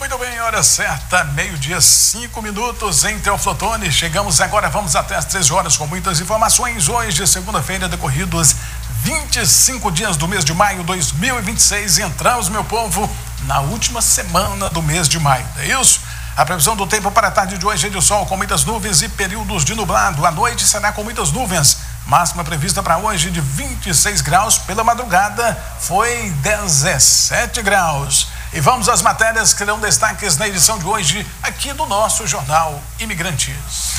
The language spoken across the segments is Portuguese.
Muito bem, hora certa, 12:05 em Teoflotone. Chegamos agora, vamos até as 13 horas com muitas informações. Hoje, segunda-feira, decorridos 25 dias do mês de maio de 2026. Entramos, meu povo, na última semana do mês de maio. É isso? A previsão do tempo para a tarde de hoje é de sol com muitas nuvens e períodos de nublado. À noite será com muitas nuvens. Máxima prevista para hoje de 26 graus. Pela madrugada foi 17 graus. E vamos às matérias que terão destaques na edição de hoje aqui do nosso Jornal Imigrantes.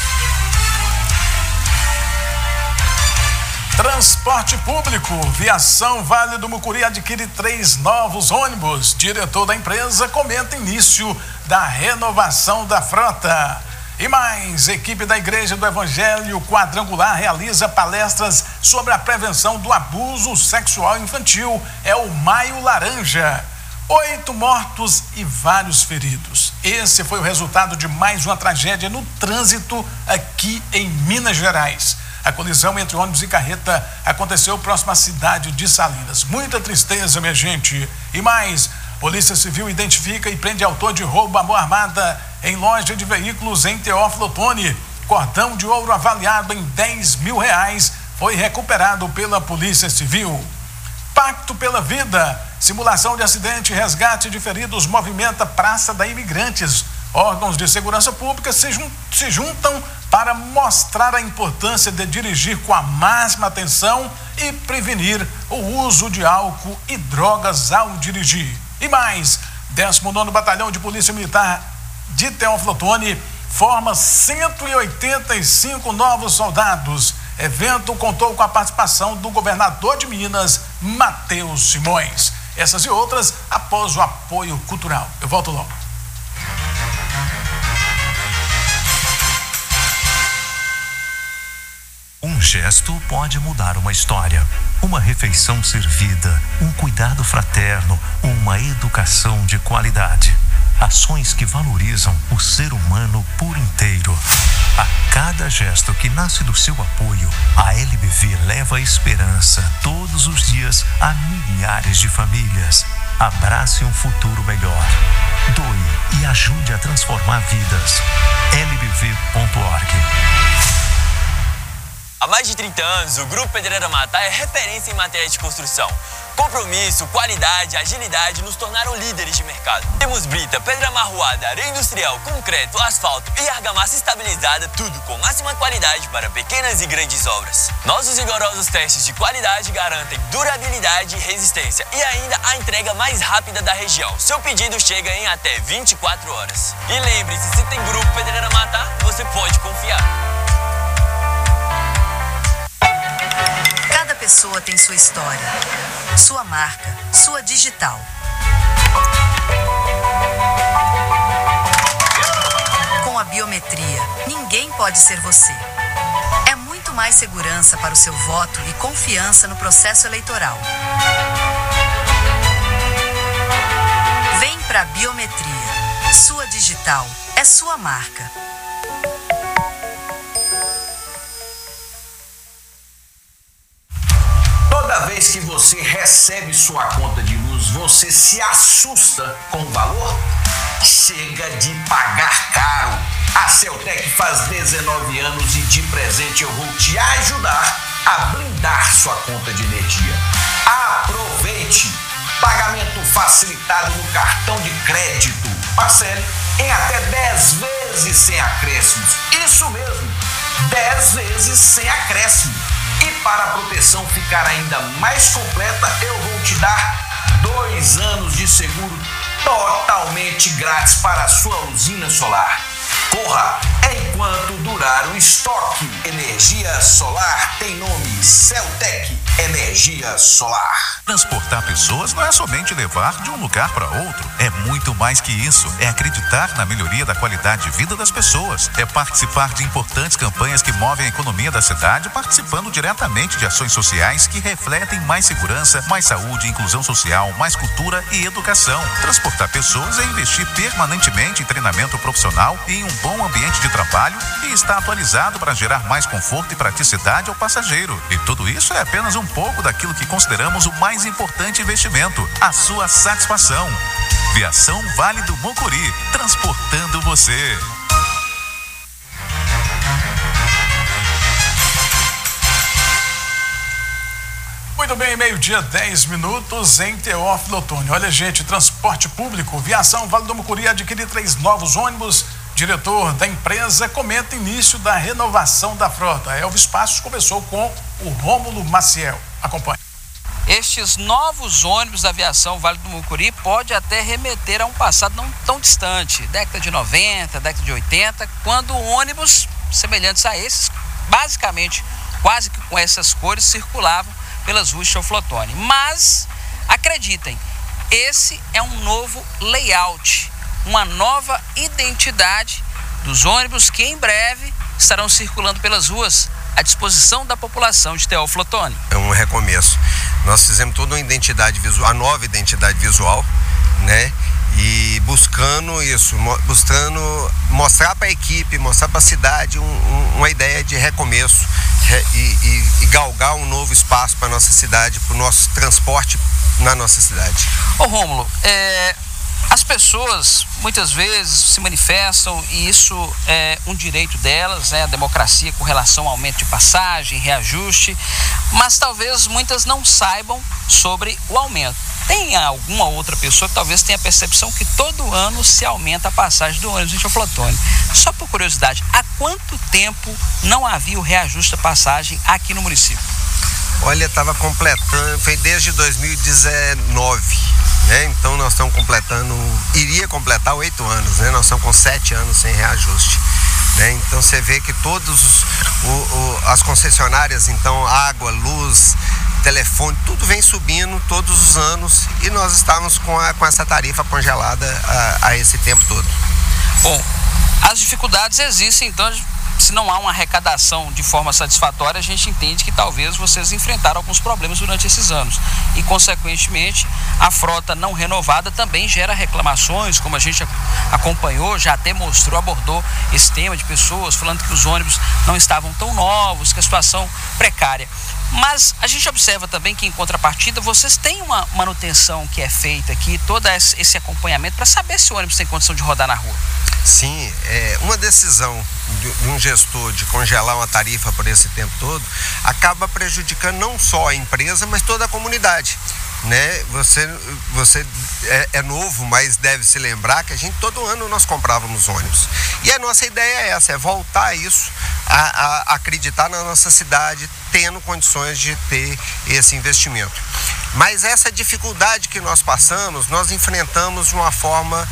Transporte público. Viação Vale do Mucuri adquire 3 novos ônibus. Diretor da empresa comenta início da renovação da frota. E mais, equipe da Igreja do Evangelho Quadrangular realiza palestras sobre a prevenção do abuso sexual infantil. É o Maio Laranja. 8 mortos e vários feridos. Esse foi o resultado de mais uma tragédia no trânsito aqui em Minas Gerais. A colisão entre ônibus e carreta aconteceu próximo à cidade de Salinas. Muita tristeza, minha gente. E mais, Polícia Civil identifica e prende autor de roubo à mão armada em loja de veículos em Teófilo Otoni. Cordão de ouro avaliado em R$10 mil foi recuperado pela Polícia Civil. Pacto pela Vida. Simulação de acidente e resgate de feridos movimenta Praça da Imigrantes. Órgãos de segurança pública se juntam para mostrar a importância de dirigir com a máxima atenção e prevenir o uso de álcool e drogas ao dirigir. E mais, 19º Batalhão de Polícia Militar de Teófilo Otoni forma 185 novos soldados. Evento contou com a participação do governador de Minas, Matheus Simões. Essas e outras após o apoio cultural. Eu volto logo. Um gesto pode mudar uma história. Uma refeição servida, um cuidado fraterno, uma educação de qualidade. Ações que valorizam o ser humano por inteiro. A cada gesto que nasce do seu apoio, a LBV leva esperança todos os dias a milhares de famílias. Abrace um futuro melhor. Doe e ajude a transformar vidas. lbv.org. Há mais de 30 anos, o Grupo Pedreira Matá é referência em matéria de construção. Compromisso, qualidade, agilidade nos tornaram líderes de mercado. Temos brita, pedra amarroada, areia industrial, concreto, asfalto e argamassa estabilizada, tudo com máxima qualidade para pequenas e grandes obras. Nossos rigorosos testes de qualidade garantem durabilidade e resistência e ainda a entrega mais rápida da região. Seu pedido chega em até 24 horas. E lembre-se, se tem Grupo Pedreira Matá, você pode confiar. Cada pessoa tem sua história, sua marca, sua digital. Com a biometria, ninguém pode ser você. É muito mais segurança para o seu voto e confiança no processo eleitoral. Vem para a biometria. Sua digital é sua marca. Toda vez que você recebe sua conta de luz, você se assusta com o valor? Chega de pagar caro. A Celtec faz 19 anos e de presente eu vou te ajudar a blindar sua conta de energia. Aproveite! Pagamento facilitado no cartão de crédito. Parcele em até 10 vezes sem acréscimos. Isso mesmo, 10 vezes sem acréscimo. E para a proteção ficar ainda mais completa, eu vou te dar 2 anos de seguro totalmente grátis para a sua usina solar. Corra enquanto durar o estoque. Energia solar tem nome: Celtec Energia Solar. Transportar pessoas não é somente levar de um lugar para outro. É muito mais que isso. É acreditar na melhoria da qualidade de vida das pessoas. É participar de importantes campanhas que movem a economia da cidade, participando diretamente de ações sociais que refletem mais segurança, mais saúde, inclusão social, mais cultura e educação. Transportar pessoas é investir permanentemente em treinamento profissional e em um bom ambiente de trabalho e está atualizado para gerar mais conforto e praticidade ao passageiro. E tudo isso é apenas um pouco daquilo que consideramos o mais importante investimento: a sua satisfação. Viação Vale do Mucuri, transportando você. Muito bem, meio-dia, 10 minutos em Teófilo Otoni. Olha, gente, transporte público, Viação Vale do Mucuri adquire 3 novos ônibus. Diretor da empresa comenta início da renovação da frota. Elvis Passos conversou com o Rômulo Maciel. Acompanhe. Estes novos ônibus da Aviação Vale do Mucuri pode até remeter a um passado não tão distante, década de 90, década de 80, quando ônibus semelhantes a esses, basicamente quase que com essas cores, circulavam pelas ruas de Teófilo Otoni. Mas, acreditem, esse é um novo layout, uma nova identidade dos ônibus que em breve estarão circulando pelas ruas à disposição da população de Teófilo Otoni. É um recomeço. Nós fizemos toda uma identidade visual, a nova identidade visual, né? E buscando isso, buscando mostrar para a equipe, mostrar para a cidade uma ideia de recomeço e galgar um novo espaço para a nossa cidade, para o nosso transporte na nossa cidade. Ô Rômulo, as pessoas muitas vezes se manifestam e isso é um direito delas, né? A democracia com relação ao aumento de passagem, reajuste, mas talvez muitas não saibam sobre o aumento. Tem alguma outra pessoa que talvez tenha a percepção que todo ano se aumenta a passagem do ônibus em Teófilo Otoni. Só por curiosidade, há quanto tempo não havia o reajuste da passagem aqui no município? Olha, estava completando, foi desde 2019, né? Então nós estamos completando, iria completar 8 anos, né? Nós estamos com 7 anos sem reajuste, né? Então você vê que todos as concessionárias, então água, luz, telefone, tudo vem subindo todos os anos e nós estamos com essa tarifa congelada a esse tempo todo. Bom, as dificuldades existem, então se não há uma arrecadação de forma satisfatória, a gente entende que talvez vocês enfrentaram alguns problemas durante esses anos e, consequentemente, a frota não renovada também gera reclamações, como a gente acompanhou, já até mostrou, abordou esse tema de pessoas falando que os ônibus não estavam tão novos, que a situação precária. Mas a gente observa também que, em contrapartida, vocês têm uma manutenção que é feita aqui, todo esse acompanhamento para saber se o ônibus tem condição de rodar na rua. Sim, uma decisão de um gestor de congelar uma tarifa por esse tempo todo acaba prejudicando não só a empresa, mas toda a comunidade, né? Você é novo, mas deve se lembrar que todo ano nós comprávamos ônibus. E a nossa ideia é essa, é voltar a isso, a acreditar na nossa cidade, tendo condições de ter esse investimento. Mas essa dificuldade que nós passamos, nós enfrentamos de uma forma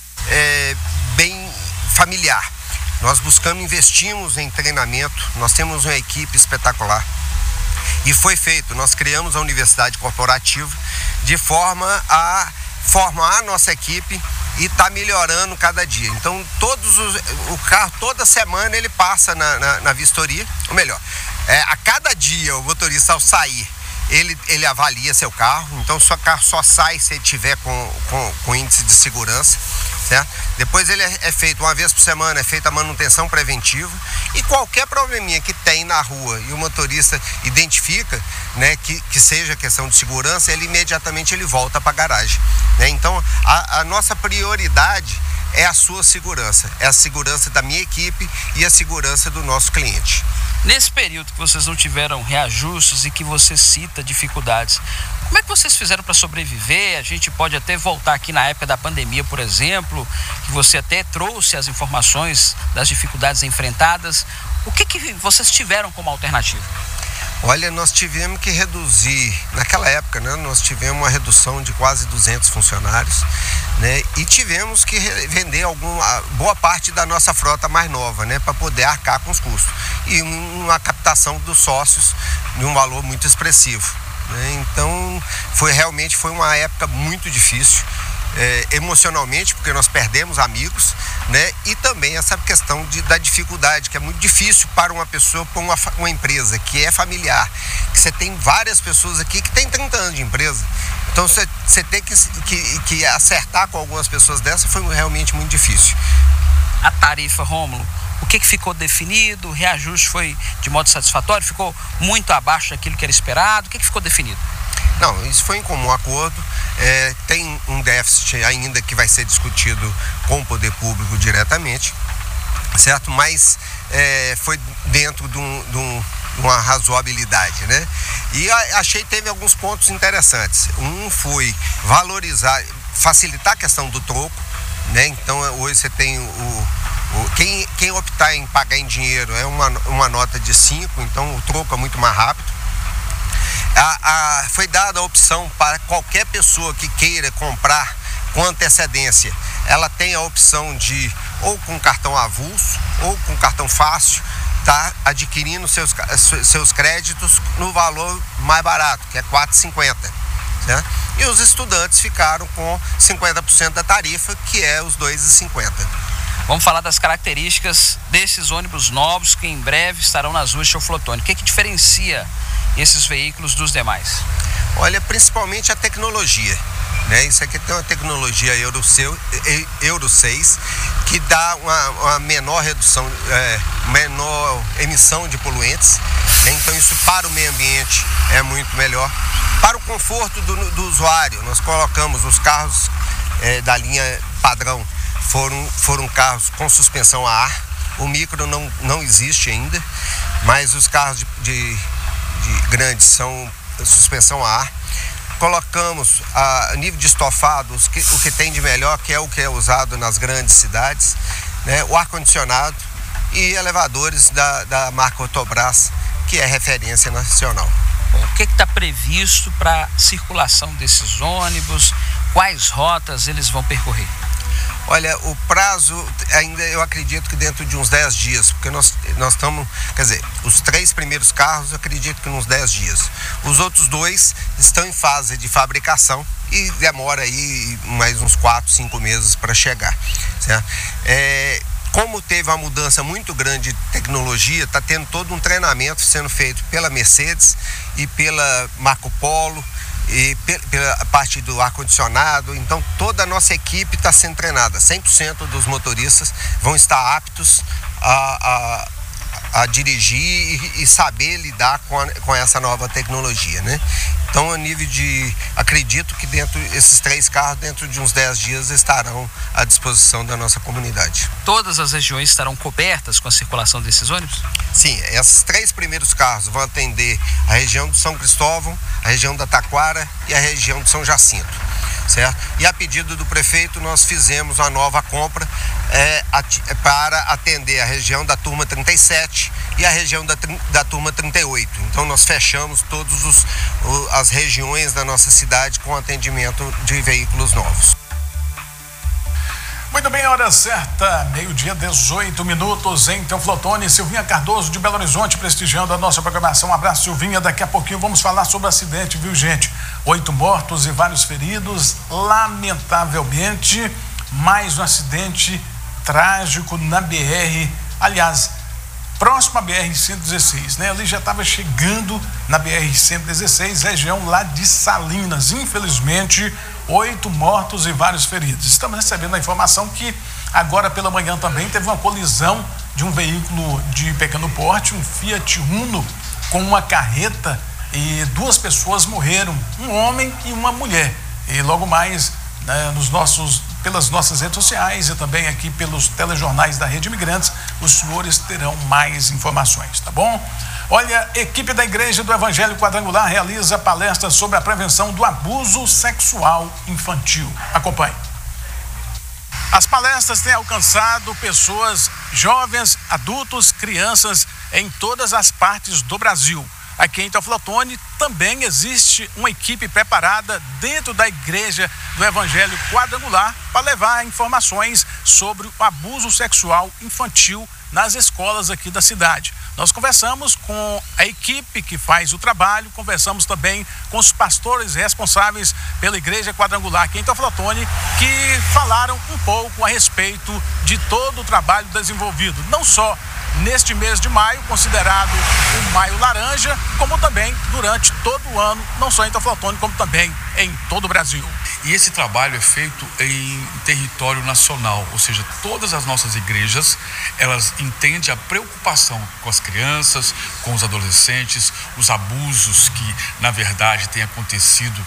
bem familiar. Nós investimos em treinamento, nós temos uma equipe espetacular. E foi feito, nós criamos a Universidade Corporativa de forma a formar a nossa equipe e está melhorando cada dia. Então o carro toda semana ele passa na vistoria, ou melhor, a cada dia o motorista ao sair, ele avalia seu carro, então seu carro só sai se ele tiver com índice de segurança, certo? Depois ele é feito uma vez por semana, é feita a manutenção preventiva e qualquer probleminha que tem na rua e o motorista identifica, né, que seja questão de segurança, ele imediatamente volta para a garagem, né? Então a nossa prioridade é a sua segurança, é a segurança da minha equipe e a segurança do nosso cliente. Nesse período que vocês não tiveram reajustes e que você cita dificuldades, como é que vocês fizeram para sobreviver? A gente pode até voltar aqui na época da pandemia, por exemplo, que você até trouxe as informações das dificuldades enfrentadas. O que vocês tiveram como alternativa? Olha, nós tivemos que reduzir, naquela época, né, nós tivemos uma redução de quase 200 funcionários, né, e tivemos que vender boa parte da nossa frota mais nova, né, para poder arcar com os custos. E uma captação dos sócios de um valor muito expressivo, né. Então, realmente foi uma época muito difícil. Emocionalmente, porque nós perdemos amigos, né? E também essa questão da dificuldade, que é muito difícil para uma pessoa, para uma empresa que é familiar, que você tem várias pessoas aqui que tem 30 anos de empresa, então você tem que acertar com algumas pessoas dessas, foi realmente muito difícil. A tarifa, Rômulo, o que ficou definido? O reajuste foi de modo satisfatório? Ficou muito abaixo daquilo que era esperado? O que ficou definido? Não, isso foi em comum acordo. Tem um déficit ainda que vai ser discutido com o poder público diretamente, certo? Mas foi dentro de uma razoabilidade, né? E achei que teve alguns pontos interessantes. Um foi valorizar, facilitar a questão do troco, né? Então hoje você tem quem optar em pagar em dinheiro é uma nota de 5, então o troco é muito mais rápido. Foi dada a opção para qualquer pessoa que queira comprar com antecedência, ela tem a opção de ou com cartão avulso ou com cartão fácil, tá adquirindo seus créditos no valor mais barato, que é R$ 4,50, né? E os estudantes ficaram com 50% da tarifa, que é os R$ 2,50. Vamos falar das características desses ônibus novos que em breve estarão nas ruas de Teoflotone. O que diferencia esses veículos dos demais? Olha, principalmente a tecnologia, né? Isso aqui tem uma tecnologia Euro 6 que dá uma menor redução, menor emissão de poluentes, né? Então isso para o meio ambiente é muito melhor. Para o conforto do usuário, nós colocamos os carros da linha padrão, foram carros com suspensão a ar. O micro não existe ainda, mas os carros de grandes são suspensão a ar. Colocamos a nível de estofados o que tem de melhor, que é o que é usado nas grandes cidades, né? O ar-condicionado e elevadores da marca Autobras, que é referência nacional. O que está previsto para a circulação desses ônibus? Quais rotas eles vão percorrer? Olha, o prazo ainda eu acredito que dentro de uns 10 dias, porque nós estamos, quer dizer, os 3 primeiros carros eu acredito que uns 10 dias. Os outros 2 estão em fase de fabricação e demora aí mais uns 4, 5 meses para chegar, certo? Como teve uma mudança muito grande de tecnologia, está tendo todo um treinamento sendo feito pela Mercedes e pela Marco Polo, e pela parte do ar-condicionado. Então toda a nossa equipe está sendo treinada, 100% dos motoristas vão estar aptos a dirigir e saber lidar com essa nova tecnologia, né? Então acredito que esses 3 carros dentro de uns 10 dias estarão à disposição da nossa comunidade. Todas as regiões estarão cobertas com a circulação desses ônibus? Sim, esses 3 primeiros carros vão atender a região do São Cristóvão, a região da Taquara e a região de São Jacinto, certo? E a pedido do prefeito nós fizemos uma nova compra para atender a região da turma 37 e a região da turma 38. Então nós fechamos todas as regiões da nossa cidade com atendimento de veículos novos. Muito bem, hora certa, 12:18 em Teoflotone. Silvinha Cardoso de Belo Horizonte prestigiando a nossa programação. Um abraço, Silvinha. Daqui a pouquinho vamos falar sobre o acidente, viu, gente? 8 mortos e vários feridos. Lamentavelmente, mais um acidente trágico na BR, aliás, próximo à BR-116, né? Ali já estava chegando na BR-116, região lá de Salinas. Infelizmente, 8 mortos e vários feridos. Estamos recebendo a informação que agora pela manhã também teve uma colisão de um veículo de pequeno porte, um Fiat Uno, com uma carreta, e 2 pessoas morreram, um homem e uma mulher. E logo mais, né, pelas nossas redes sociais e também aqui pelos telejornais da Rede Imigrantes, os senhores terão mais informações, tá bom? Olha, equipe da Igreja do Evangelho Quadrangular realiza palestra sobre a prevenção do abuso sexual infantil. Acompanhe. As palestras têm alcançado pessoas jovens, adultos, crianças em todas as partes do Brasil. Aqui em Teoflotone também existe uma equipe preparada dentro da Igreja do Evangelho Quadrangular para levar informações sobre o abuso sexual infantil nas escolas aqui da cidade. Nós conversamos com a equipe que faz o trabalho, conversamos também com os pastores responsáveis pela Igreja Quadrangular aqui em Teoflotone, que falaram um pouco a respeito de todo o trabalho desenvolvido, não só neste mês de maio, considerado o Maio Laranja, como também durante todo o ano, não só em Teoflotone, como também em todo o Brasil. E esse trabalho é feito em território nacional, ou seja, todas as nossas igrejas, elas entendem a preocupação com as crianças, com os adolescentes, os abusos que, na verdade, têm acontecido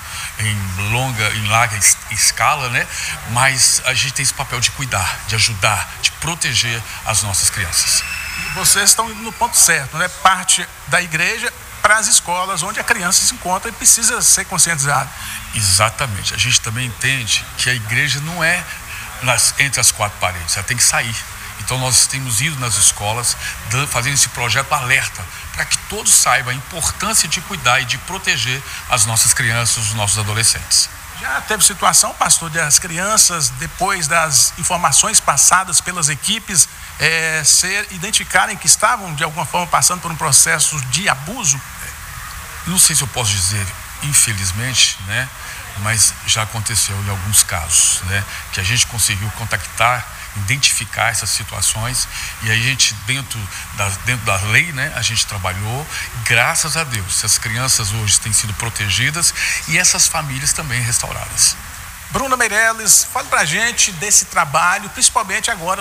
em larga escala, né? Mas a gente tem esse papel de cuidar, de ajudar, de proteger as nossas crianças. E vocês estão no ponto certo, né? Parte da igreja para as escolas onde a criança se encontra e precisa ser conscientizada. Exatamente. A gente também entende que a igreja não é entre as quatro paredes, ela tem que sair. Então nós temos ido nas escolas fazendo esse projeto alerta para que todos saibam a importância de cuidar e de proteger as nossas crianças, os nossos adolescentes. Já teve situação, pastor, de as crianças, depois das informações passadas pelas equipes, identificarem que estavam, de alguma forma, passando por um processo de abuso? Não sei se eu posso dizer, infelizmente, né? Mas já aconteceu em alguns casos, né? Que a gente conseguiu contactar, identificar essas situações, e aí a gente, dentro da lei, né, a gente trabalhou, graças a Deus, essas crianças hoje têm sido protegidas e essas famílias também restauradas. Bruna Meirelles, fale pra gente desse trabalho, principalmente agora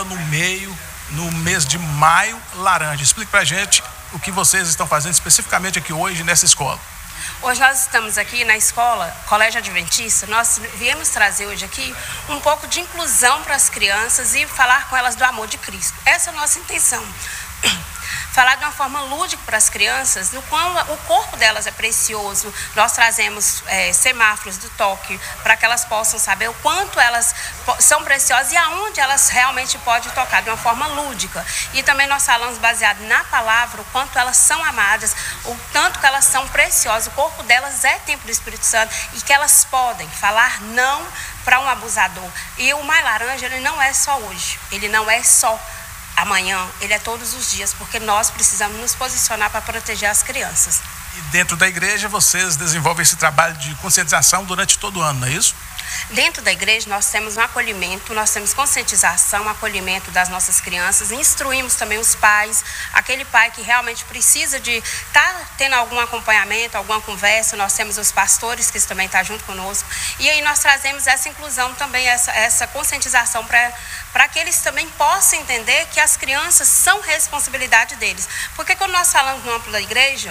no mês de maio laranja. Explique pra gente o que vocês estão fazendo especificamente aqui hoje nessa escola. Hoje nós estamos aqui na escola Colégio Adventista. Nós viemos trazer hoje aqui um pouco de inclusão para as crianças e falar com elas do amor de Cristo. Essa é a nossa intenção. Falar de uma forma lúdica para as crianças, no qual o corpo delas é precioso. Nós trazemos semáforos do toque para que elas possam saber o quanto elas são preciosas e aonde elas realmente podem tocar de uma forma lúdica. E também nós falamos baseado na palavra o quanto elas são amadas, o tanto que elas são preciosas. O corpo delas é templo do Espírito Santo e que elas podem falar não para um abusador. E o Maio Laranja, ele não é só hoje, ele não é só amanhã, ele é todos os dias, porque nós precisamos nos posicionar para proteger as crianças. E dentro da igreja vocês desenvolvem esse trabalho de conscientização durante todo o ano, não é isso? Dentro da igreja nós temos um acolhimento, nós temos conscientização, acolhimento das nossas crianças, instruímos também os pais, aquele pai que realmente precisa de estar tendo algum acompanhamento, alguma conversa, nós temos os pastores que também estão junto conosco, e aí nós trazemos essa inclusão também, essa conscientização para que eles também possam entender que as crianças são responsabilidade deles. Porque quando nós falamos no amplo da igreja,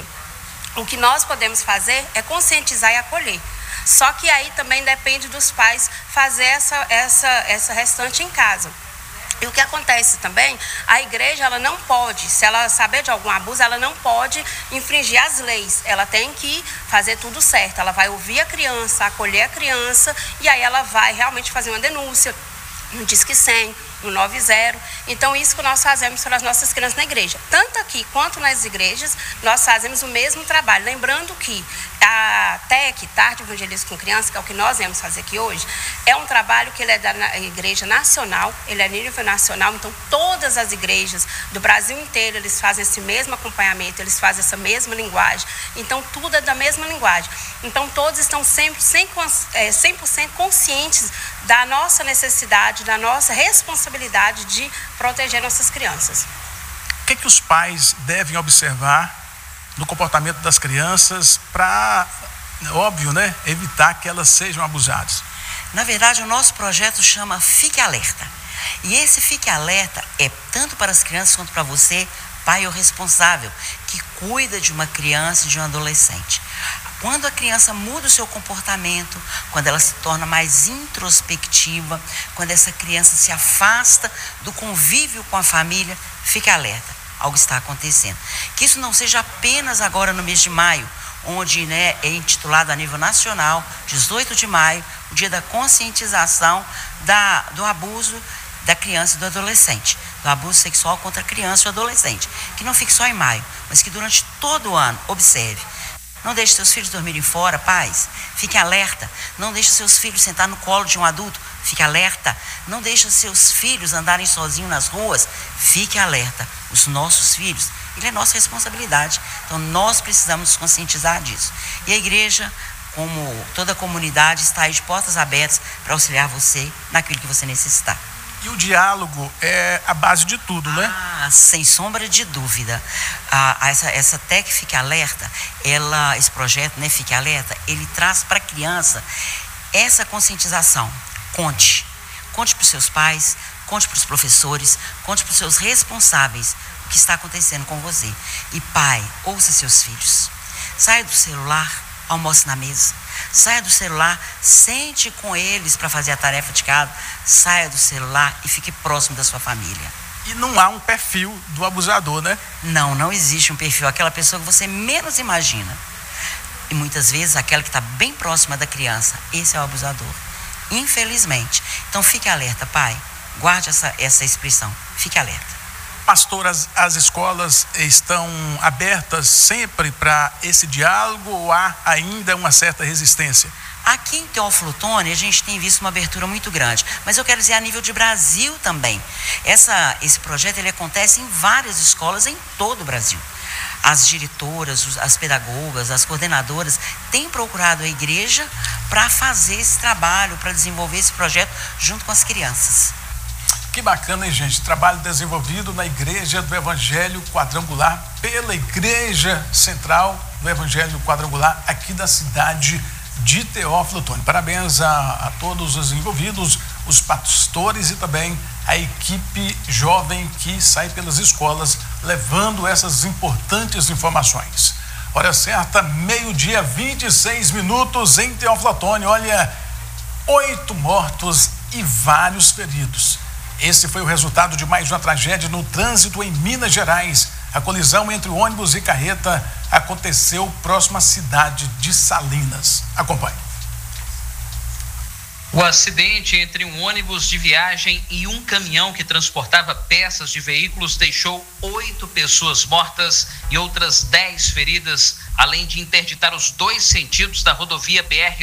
o que nós podemos fazer é conscientizar e acolher. Só que aí também depende dos pais fazer essa restante em casa. E o que acontece também, a igreja ela não pode, se ela saber de algum abuso, ela não pode infringir as leis. Ela tem que fazer tudo certo. Ela vai ouvir a criança, acolher a criança e aí ela vai realmente fazer uma denúncia, um Disque 100, um 90. Então, isso que nós fazemos para as nossas crianças na igreja. Tanto aqui quanto nas igrejas, nós fazemos o mesmo trabalho. Lembrando que a TEC, Tarde Evangelismo com Criança, que é o que nós vamos fazer aqui hoje, é um trabalho que ele é da igreja nacional, ele é a nível nacional, então todas as igrejas do Brasil inteiro, eles fazem esse mesmo acompanhamento, eles fazem essa mesma linguagem, então tudo é da mesma linguagem. Então todos estão sempre 100% conscientes da nossa necessidade, da nossa responsabilidade de proteger nossas crianças. O que os pais devem observar no comportamento das crianças para, óbvio, né, evitar que elas sejam abusadas? Na verdade, o nosso projeto chama Fique Alerta. E esse Fique Alerta é tanto para as crianças quanto para você, pai ou responsável, que cuida de uma criança e de um adolescente. Quando a criança muda o seu comportamento, quando ela se torna mais introspectiva, quando essa criança se afasta do convívio com a família, fique alerta, algo está acontecendo. Que isso não seja apenas agora no mês de maio, onde é intitulado a nível nacional, 18 de maio, o dia da conscientização do abuso da criança e do adolescente, do abuso sexual contra a criança e o adolescente, que não fique só em maio, mas que durante todo o ano, observe. Não deixe seus filhos dormirem fora, pais. Fique alerta. Não deixe seus filhos sentar no colo de um adulto. Fique alerta. Não deixe seus filhos andarem sozinhos nas ruas. Fique alerta. Os nossos filhos, ele é nossa responsabilidade. Então nós precisamos nos conscientizar disso. E a igreja, como toda a comunidade, está aí de portas abertas para auxiliar você naquilo que você necessitar. E o diálogo é a base de tudo, né? Sem sombra de dúvida. Essa TEC Fique Alerta, esse projeto, né, Fique Alerta, ele traz para a criança essa conscientização. Conte para os seus pais, conte para os professores, conte para os seus responsáveis o que está acontecendo com você. E pai, ouça seus filhos. Saia do celular, almoce na mesa. Saia do celular, sente com eles para fazer a tarefa de casa. Saia do celular e fique próximo da sua família. E não há um perfil do abusador, né? Não existe um perfil. Aquela pessoa que você menos imagina. E muitas vezes aquela que está bem próxima da criança. Esse é o abusador. Infelizmente. Então fique alerta, pai. Guarde essa expressão. Fique alerta. Pastor, as escolas estão abertas sempre para esse diálogo ou há ainda uma certa resistência? Aqui em Teófilo Otoni a gente tem visto uma abertura muito grande, mas eu quero dizer a nível de Brasil também. Esse projeto ele acontece em várias escolas em todo o Brasil. As diretoras, as pedagogas, as coordenadoras têm procurado a igreja para fazer esse trabalho, para desenvolver esse projeto junto com as crianças. Que bacana, hein, gente? Trabalho desenvolvido na Igreja do Evangelho Quadrangular, pela Igreja Central do Evangelho Quadrangular, aqui da cidade de Teófilo Otoni. Parabéns a todos os envolvidos, os pastores e também a equipe jovem que sai pelas escolas levando essas importantes informações. Hora certa, 12:26 em Teófilo Otoni. Olha, 8 mortos e vários feridos. Esse foi o resultado de mais uma tragédia no trânsito em Minas Gerais. A colisão entre o ônibus e carreta aconteceu próximo à cidade de Salinas. Acompanhe. O acidente entre um ônibus de viagem e um caminhão que transportava peças de veículos deixou 8 pessoas mortas e outras 10 feridas, além de interditar os 2 sentidos da rodovia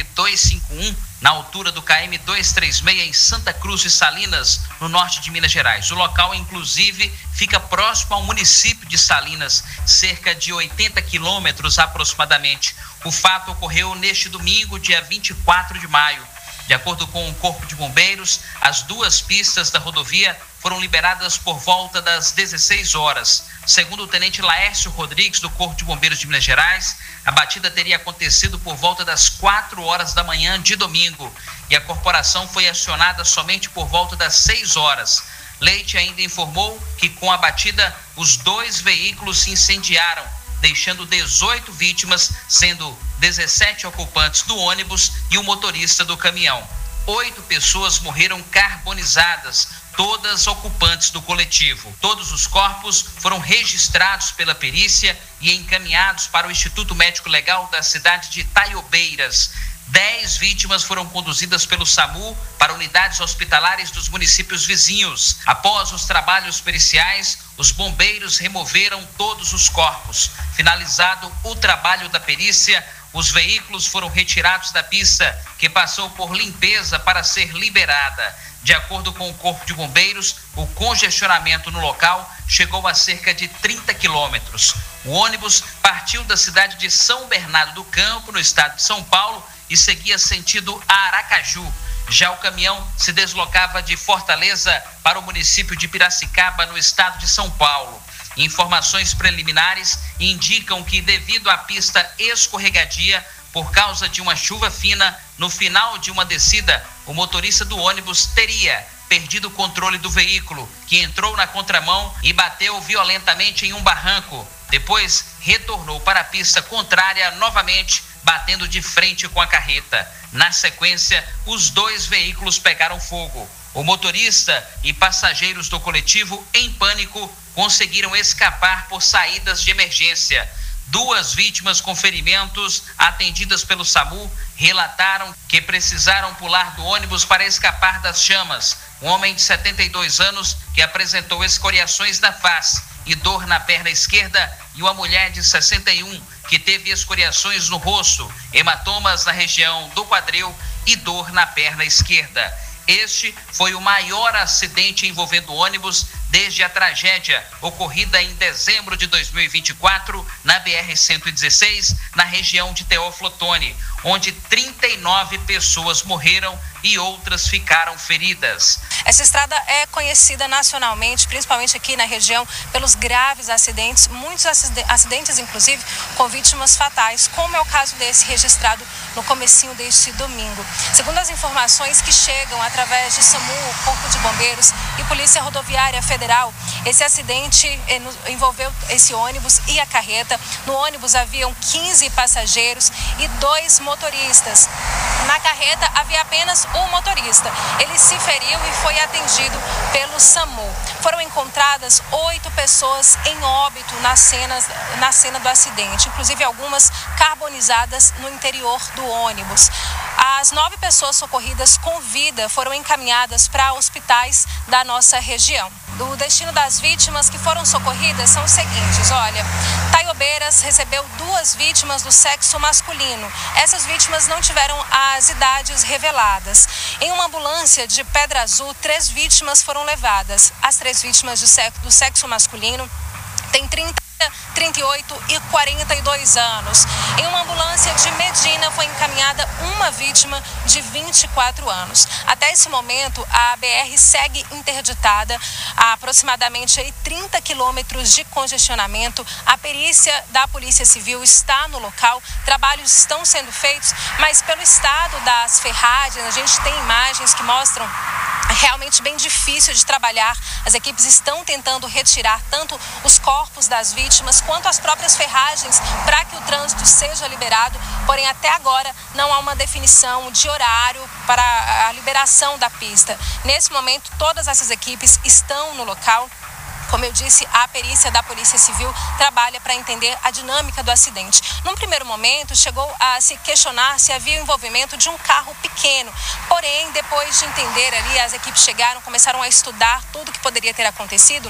BR-251, na altura do KM 236, em Santa Cruz de Salinas, no norte de Minas Gerais. O local, inclusive, fica próximo ao município de Salinas, cerca de 80 quilômetros aproximadamente. O fato ocorreu neste domingo, dia 24 de maio. De acordo com o Corpo de Bombeiros, as 2 pistas da rodovia foram liberadas por volta das 16 horas. Segundo o tenente Laércio Rodrigues, do Corpo de Bombeiros de Minas Gerais, a batida teria acontecido por volta das 4 horas da manhã de domingo e a corporação foi acionada somente por volta das 6 horas. Leite ainda informou que com a batida, os 2 veículos se incendiaram, deixando 18 vítimas, sendo 17 ocupantes do ônibus e o motorista do caminhão. 8 pessoas morreram carbonizadas, todas ocupantes do coletivo. Todos os corpos foram registrados pela perícia e encaminhados para o Instituto Médico Legal da cidade de Itaiobeiras. 10 vítimas foram conduzidas pelo SAMU para unidades hospitalares dos municípios vizinhos. Após os trabalhos periciais, os bombeiros removeram todos os corpos. Finalizado o trabalho da perícia, os veículos foram retirados da pista, que passou por limpeza para ser liberada. De acordo com o Corpo de Bombeiros, o congestionamento no local chegou a cerca de 30 quilômetros. O ônibus partiu da cidade de São Bernardo do Campo, no estado de São Paulo, e seguia sentido Aracaju. Já o caminhão se deslocava de Fortaleza para o município de Piracicaba, no estado de São Paulo. Informações preliminares indicam que, devido à pista escorregadia, por causa de uma chuva fina, no final de uma descida, o motorista do ônibus teria perdido o controle do veículo, que entrou na contramão e bateu violentamente em um barranco. Depois, retornou para a pista contrária novamente, batendo de frente com a carreta. Na sequência, os 2 veículos pegaram fogo. O motorista e passageiros do coletivo, em pânico, conseguiram escapar por saídas de emergência. 2 vítimas com ferimentos, atendidas pelo SAMU, relataram que precisaram pular do ônibus para escapar das chamas. Um homem de 72 anos que apresentou escoriações na face e dor na perna esquerda, e uma mulher de 61 que teve escoriações no rosto, hematomas na região do quadril e dor na perna esquerda. Este foi o maior acidente envolvendo ônibus desde a tragédia ocorrida em dezembro de 2024 na BR-116, na região de Teófilo Otoni, onde 39 pessoas morreram e outras ficaram feridas. Essa estrada é conhecida nacionalmente, principalmente aqui na região, pelos graves acidentes, muitos acidentes inclusive com vítimas fatais, como é o caso desse registrado no comecinho deste domingo. Segundo as informações que chegam através de SAMU, Corpo de Bombeiros e Polícia Rodoviária Federal, esse acidente envolveu esse ônibus e a carreta. No ônibus haviam 15 passageiros e 2 motoristas. Na carreta havia apenas um motorista. Ele se feriu e foi atendido pelo SAMU. Foram encontradas 8 pessoas em óbito na cena do acidente, inclusive algumas carbonizadas no interior do ônibus. As 9 pessoas socorridas com vida foram encaminhadas para hospitais da nossa região. O destino das vítimas que foram socorridas são os seguintes, olha, Taiobeiras recebeu 2 vítimas do sexo masculino. Essas vítimas não tiveram as idades reveladas. Em uma ambulância de Pedra Azul, 3 vítimas foram levadas. As 3 vítimas do sexo masculino têm 30, 38 e 42 anos. Em uma ambulância de Medina foi encaminhada uma vítima de 24 anos. Até esse momento, a BR segue interditada, há aproximadamente 30 quilômetros de congestionamento. A perícia da Polícia Civil está no local, trabalhos estão sendo feitos, mas pelo estado das ferragens, a gente tem imagens que mostram realmente bem difícil de trabalhar. As equipes estão tentando retirar tanto os corpos das vítimas quanto as próprias ferragens para que o trânsito seja liberado, porém até agora não há uma definição de horário para a liberação da pista. Nesse momento, todas essas equipes estão no local. Como eu disse, a perícia da Polícia Civil trabalha para entender a dinâmica do acidente. Num primeiro momento, chegou a se questionar se havia envolvimento de um carro pequeno. Porém, depois de entender ali, as equipes chegaram, começaram a estudar tudo que poderia ter acontecido.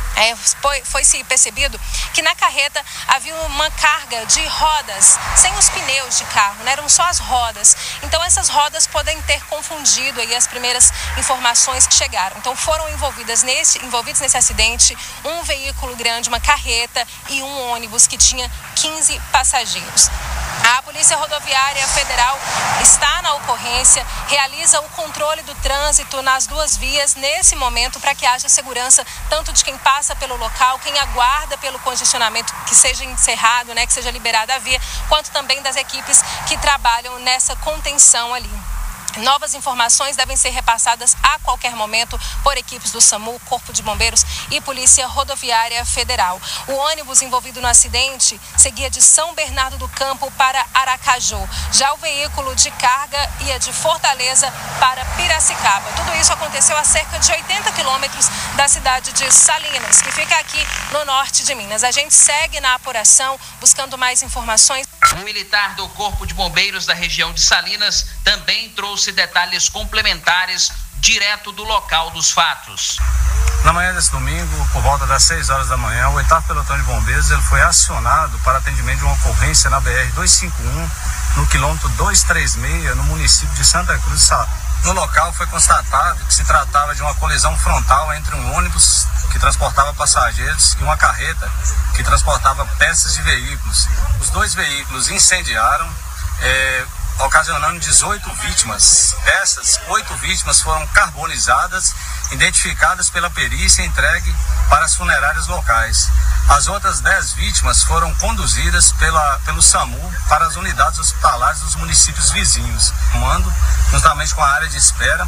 Foi-se percebido que na carreta havia uma carga de rodas, sem os pneus de carro, né? Eram só as rodas. Então essas rodas podem ter confundido aí as primeiras informações que chegaram. Então foram envolvidos nesse acidente um veículo grande, uma carreta e um ônibus que tinha 15 passageiros. A Polícia Rodoviária Federal está na ocorrência, realiza o controle do trânsito nas 2 vias nesse momento para que haja segurança tanto de quem passa pelo local, quem aguarda pelo congestionamento que seja encerrado, né, que seja liberada a via, quanto também das equipes que trabalham nessa contenção ali. Novas informações devem ser repassadas a qualquer momento por equipes do SAMU, Corpo de Bombeiros e Polícia Rodoviária Federal. O ônibus envolvido no acidente seguia de São Bernardo do Campo para Aracaju. Já o veículo de carga ia de Fortaleza para Piracicaba. Tudo isso aconteceu a cerca de 80 quilômetros da cidade de Salinas, que fica aqui no norte de Minas. A gente segue na apuração, buscando mais informações. Um militar do Corpo de Bombeiros da região de Salinas também trouxe detalhes complementares direto do local dos fatos. Na manhã desse domingo, por volta das 6 horas da manhã, o 8º Pelotão de Bombeiros ele foi acionado para atendimento de uma ocorrência na BR-251, no quilômetro 236, no município de Santa Cruz de Sá. No local foi constatado que se tratava de uma colisão frontal entre um ônibus que transportava passageiros e uma carreta que transportava peças de veículos. Os 2 veículos incendiaram, ocasionando 18 vítimas. Dessas, 8 vítimas foram carbonizadas, identificadas pela perícia e entregue para as funerárias locais. As outras 10 vítimas foram conduzidas pelo SAMU para as unidades hospitalares dos municípios vizinhos, comando juntamente com a área de espera,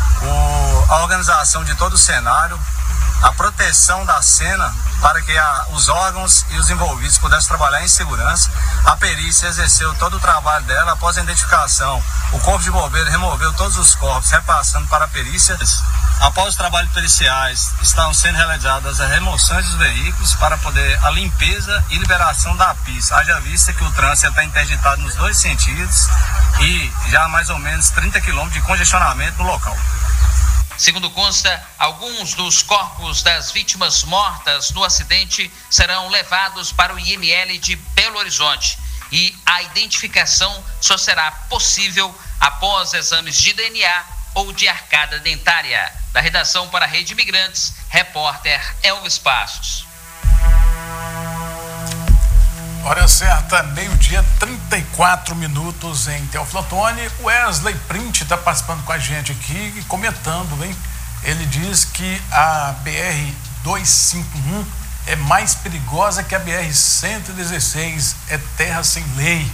a organização de todo o cenário, a proteção da cena para que os órgãos e os envolvidos pudessem trabalhar em segurança. A perícia exerceu todo o trabalho dela. Após a identificação, o Corpo de Bombeiros removeu todos os corpos, repassando para a perícia. Após os trabalhos periciais, estão sendo realizadas as remoções dos veículos para poder a limpeza e liberação da pista. Haja vista que o trânsito está interditado nos 2 sentidos e já há mais ou menos 30 quilômetros de congestionamento no local. Segundo consta, alguns dos corpos das vítimas mortas no acidente serão levados para o IML de Belo Horizonte e a identificação só será possível após exames de DNA ou de arcada dentária. Da redação para a Rede Imigrantes, repórter Elvis Passos. Hora certa, 12h, 34 minutos em Teófilo Otoni. O Wesley Print está participando com a gente aqui e comentando, hein? Ele diz que a BR-251 é mais perigosa que a BR-116, é terra sem lei.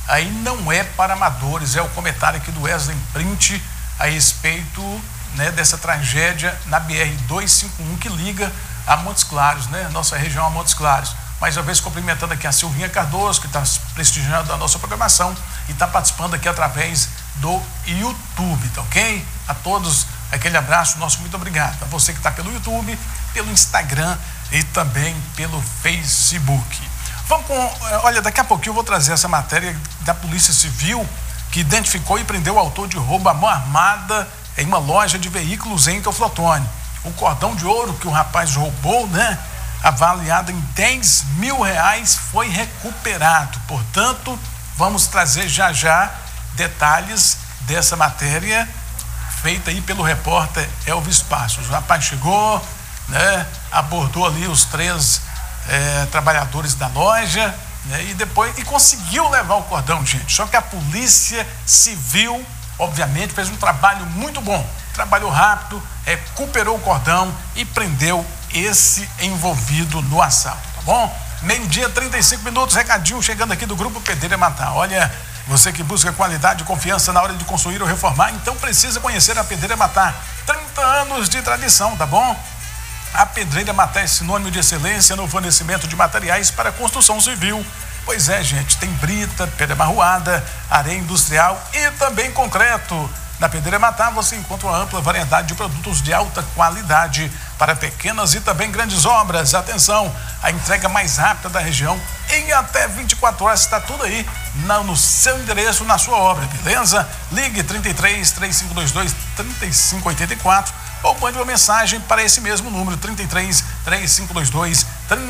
aí não é para amadores. É o comentário aqui do Wesley Print a respeito, né, dessa tragédia na BR-251 que liga a Montes Claros, né, nossa região a Montes Claros. Mais uma vez cumprimentando aqui a Silvinha Cardoso, que está prestigiando a nossa programação e está participando aqui através do YouTube, tá ok? A todos, aquele abraço, nosso muito obrigado. A você que está pelo YouTube, pelo Instagram e também pelo Facebook. Vamos com, olha, daqui a pouquinho eu vou trazer essa matéria da Polícia Civil, que identificou e prendeu o autor de roubo à mão armada em uma loja de veículos em Teoflotone. O cordão de ouro que o rapaz roubou, né, avaliado em R$10 mil, foi recuperado. Portanto, vamos trazer já detalhes dessa matéria feita aí pelo repórter Elvis Passos. O rapaz chegou, né, abordou ali os 3 trabalhadores da loja, né, e conseguiu levar o cordão, gente. Só que a Polícia Civil, obviamente, fez um trabalho muito bom. Trabalhou rápido, recuperou o cordão e prendeu esse envolvido no assalto, tá bom? 12h, 35 minutos, recadinho chegando aqui do Grupo Pedreira Matar. Olha, você que busca qualidade e confiança na hora de construir ou reformar, então precisa conhecer a Pedreira Matar. 30 anos de tradição, tá bom? A Pedreira Matar é sinônimo de excelência no fornecimento de materiais para construção civil. Pois é, gente, tem brita, pedra amarroada, areia industrial e também concreto. Na Pedreira Matar você encontra uma ampla variedade de produtos de alta qualidade para pequenas e também grandes obras. Atenção, a entrega mais rápida da região, em até 24 horas, está tudo aí no seu endereço, na sua obra, beleza? Ligue 33 3522 3584 ou mande uma mensagem para esse mesmo número, 33 3522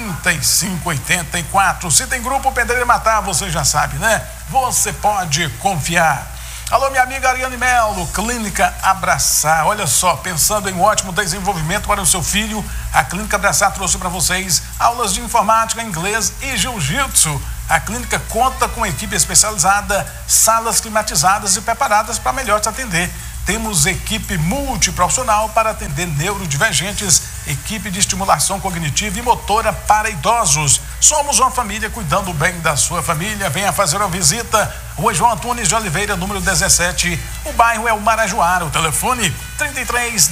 3584. Se tem Grupo Pedreira Matar, você já sabe, né? Você pode confiar. Alô, minha amiga Ariane Melo, Clínica Abraçar. Olha só, pensando em um ótimo desenvolvimento para o seu filho, a Clínica Abraçar trouxe para vocês aulas de informática, inglês e jiu-jitsu. A clínica conta com equipe especializada, salas climatizadas e preparadas para melhor te atender. Temos equipe multiprofissional para atender neurodivergentes, equipe de estimulação cognitiva e motora para idosos. Somos uma família cuidando bem da sua família. Venha fazer uma visita. Rua João Antunes de Oliveira, número 17. O bairro é o Marajoara. O telefone 33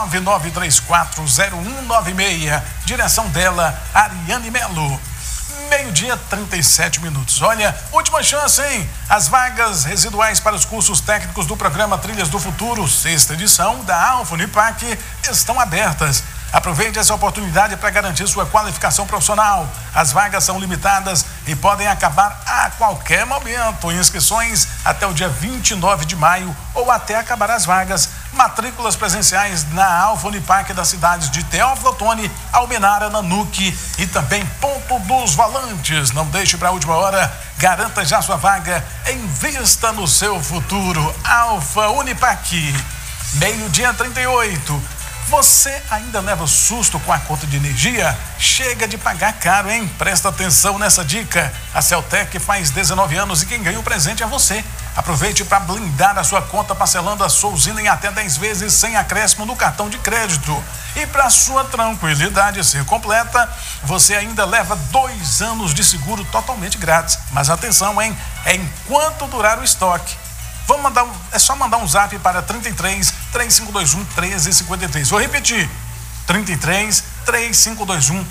99340196. Direção dela, Ariane Melo. 12h, 37 minutos. Olha, última chance, hein? As vagas residuais para os cursos técnicos do programa Trilhas do Futuro, 6ª edição da Alfa Unipac, estão abertas. Aproveite essa oportunidade para garantir sua qualificação profissional. As vagas são limitadas e podem acabar a qualquer momento. Inscrições até o dia 29 de maio ou até acabar as vagas. Matrículas presenciais na Alfa Unipac das cidades de Teoflotone, Almenara, Nanuque e também Ponto dos Valantes. Não deixe para a última hora, garanta já sua vaga, invista no seu futuro. Alfa Unipac. 12h, 38. Você ainda leva susto com a conta de energia? Chega de pagar caro, hein? Presta atenção nessa dica. A Celtec faz 19 anos e quem ganha o presente é você. Aproveite para blindar a sua conta parcelando a sua usina em até 10 vezes sem acréscimo no cartão de crédito. E para sua tranquilidade ser completa, você ainda leva 2 anos de seguro totalmente grátis. Mas atenção, hein? É enquanto durar o estoque. É só mandar um zap para 33 3521 1353. Vou repetir, 33 3521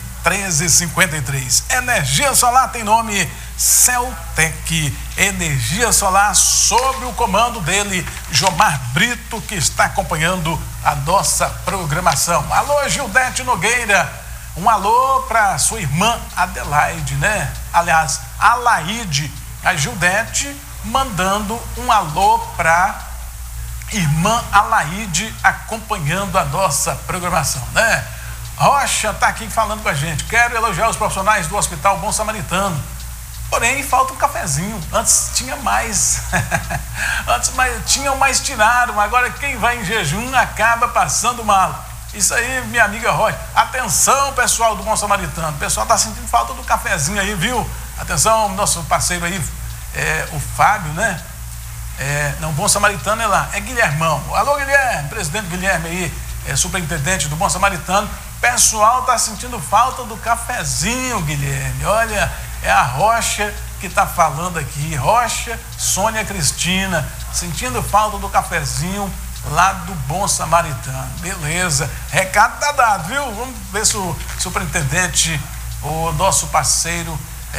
1353. Energia solar tem nome, Celtec. Energia solar sob o comando dele, Jomar Brito, que está acompanhando a nossa programação. Alô, Gildete Nogueira, um alô para sua irmã Adelaide, né? Aliás, Alaide, a Gildete mandando um alô para irmã Alaide acompanhando a nossa programação, né? Rocha está aqui falando com a gente. Quero elogiar os profissionais do Hospital Bom Samaritano. Porém, falta um cafezinho. Antes tinha mais. Tinham, mas tiraram. Agora quem vai em jejum acaba passando mal. Isso aí, minha amiga Rocha. Atenção, pessoal do Bom Samaritano. O pessoal está sentindo falta do cafezinho aí, viu? Atenção, nosso parceiro aí, o Fábio, né? Não, Bom Samaritano é lá, é Guilhermão. Alô, Guilherme, presidente Guilherme aí, superintendente do Bom Samaritano. Pessoal tá sentindo falta do cafezinho, Guilherme. Olha, é a Rocha que está falando aqui. Rocha, Sônia Cristina, sentindo falta do cafezinho lá do Bom Samaritano. Beleza, recado tá dado, viu? Vamos ver se o superintendente, o nosso parceiro,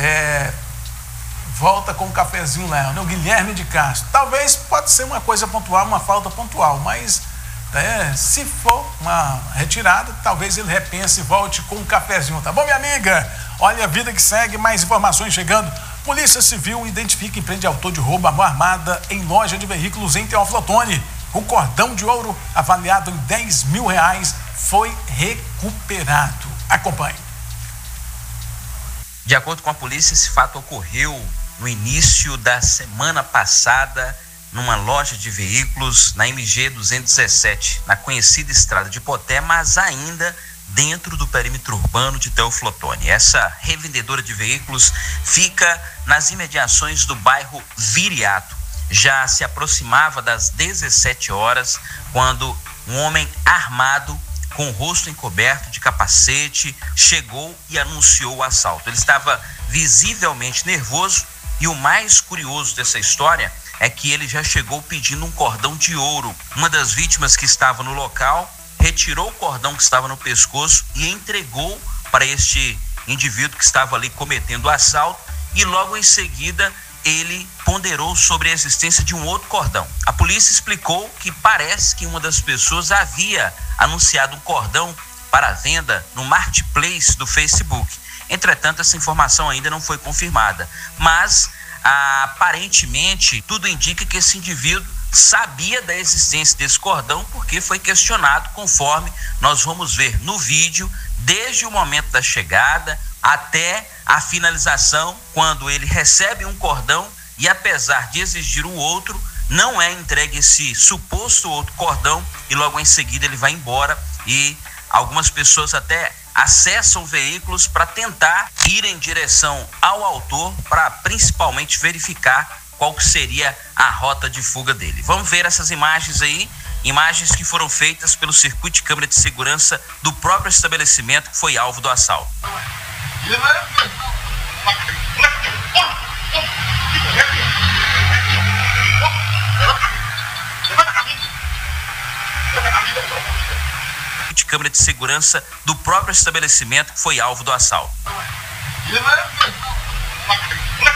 volta com o cafezinho lá, né? O Guilherme de Castro. Talvez pode ser uma coisa pontual, uma falta pontual, mas se for uma retirada, talvez ele repense e volte com o cafezinho, tá bom, minha amiga? Olha a vida que segue, mais informações chegando. Polícia Civil identifica e prende autor de roubo à mão armada em loja de veículos em Teófilo Otoni. O cordão de ouro, avaliado em R$10 mil, foi recuperado. Acompanhe. De acordo com a polícia, esse fato ocorreu no início da semana passada numa loja de veículos na MG 217, na conhecida estrada de Poté, mas ainda dentro do perímetro urbano de Teófilo Otoni. Essa revendedora de veículos fica nas imediações do bairro Viriato. Já se aproximava das 17 horas quando um homem armado com o rosto encoberto de capacete chegou e anunciou o assalto. Ele estava visivelmente nervoso e o mais curioso dessa história é que ele já chegou pedindo um cordão de ouro. Uma das vítimas que estava no local retirou o cordão que estava no pescoço e entregou para este indivíduo que estava ali cometendo o assalto, e logo em seguida ele ponderou sobre a existência de um outro cordão. A polícia explicou que parece que uma das pessoas havia anunciado um cordão para venda no marketplace do Facebook. Entretanto, essa informação ainda não foi confirmada, mas aparentemente tudo indica que esse indivíduo sabia da existência desse cordão, porque foi questionado, conforme nós vamos ver no vídeo, desde o momento da chegada até a finalização, quando ele recebe um cordão e, apesar de exigir o outro, não é entregue esse suposto outro cordão e logo em seguida ele vai embora, e algumas pessoas até acessam veículos para tentar ir em direção ao autor, para principalmente verificar qual que seria a rota de fuga dele. Vamos ver essas imagens aí, imagens que foram feitas pelo circuito de câmera de segurança do próprio estabelecimento que foi alvo do assalto. De câmera de segurança do próprio estabelecimento que foi alvo do assalto.